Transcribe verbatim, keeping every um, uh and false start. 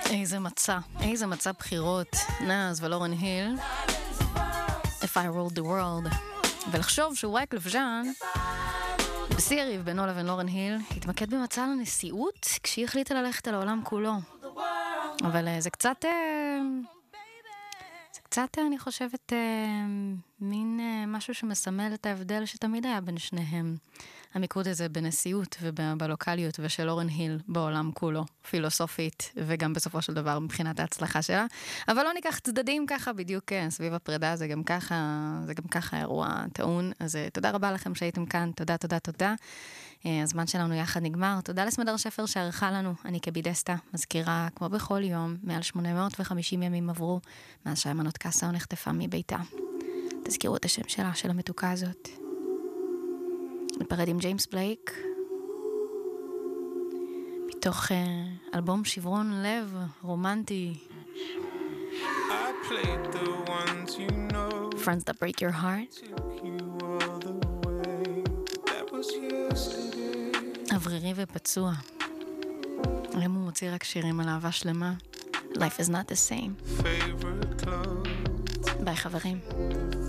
איזה מצע, איזה מצע בחירות, נאז ולורן היל, If I Ruled the World. ולחשוב שוואקלף ז'אן, בשיא הריב בינו לבין לורן היל, התמקד במצע לנשיאות כשהיא החליטה ללכת על העולם כולו. אבל זה קצת, זה קצת, אני חושבת, מין משהו שמסמל את ההבדל שתמיד היה בין שניהם. המיקוד הזה בנשיאות ובלוקליות ושל לורן היל בעולם כולו, פילוסופית, וגם בסופו של דבר מבחינת ההצלחה שלה. אבל לא ניקח צדדים ככה בדיוק סביב הפרידה, זה גם ככה, זה גם ככה אירוע טעון. אז תודה רבה לכם שהייתם כאן, תודה, תודה, תודה. הזמן שלנו יחד נגמר. תודה לסמדר שפר שערכה לנו. אני כבידסטה, מזכירה כמו בכל יום, מעל שמונה מאות וחמישים ימים עברו, מאז שהיימנוט קסאו נחטפה מביתה. תזכירו את השם שלה, של המתוקה הזאת. נפרד עם ג'יימס בלייק, מתוך uh, אלבום שברון לב, רומנטי. You know, Friends That Break Your Heart. אוורירי ופצוע. היום הוא מוציא רק שירים על אהבה שלמה. Life is not the same. ביי חברים.